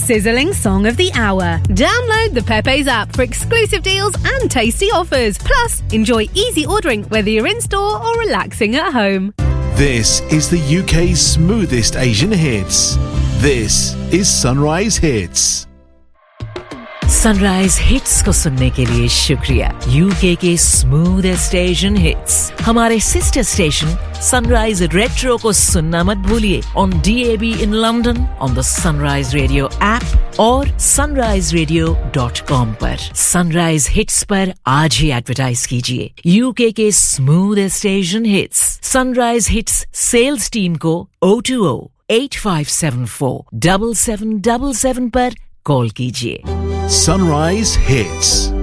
sizzling song of the hour. Download the Pepe's app for exclusive deals and tasty offers. Plus, enjoy easy ordering whether you're in store or relaxing at home. This is the UK's smoothest Asian hits. This is Sunrise Hits. Sunrise hits को सुनने के लिए शुक्रिया। UK के smoothest Asian hits हमारे sister station sunrise retro को सुनना मत भूलिए on DAB in London on the sunrise radio app और sunriseradio.com पर। सनराइज हिट्स पर आज ही एडवर्टाइज कीजिए। यूके के smoothest Asian hits sunrise hits sales team को 020-8574-7777 पर कॉल कीजिए। Sunrise Hits.